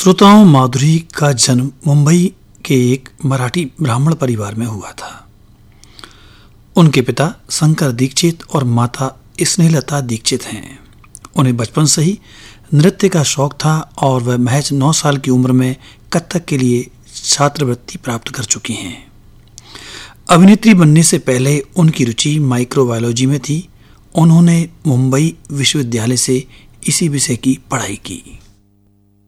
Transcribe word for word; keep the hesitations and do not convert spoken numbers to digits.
श्रोताओं, माधुरी का जन्म मुंबई के एक मराठी ब्राह्मण परिवार में हुआ था। उनके पिता शंकर दीक्षित और माता स्नेहलता दीक्षित हैं। उन्हें बचपन से ही नृत्य का शौक था और वह महज नौ साल की उम्र में कथक के लिए छात्रवृत्ति प्राप्त कर चुकी हैं। अभिनेत्री बनने से पहले उनकी रुचि माइक्रोबायोलॉजी में थी। उन्होंने मुंबई विश्वविद्यालय से इसी विषय की पढ़ाई की।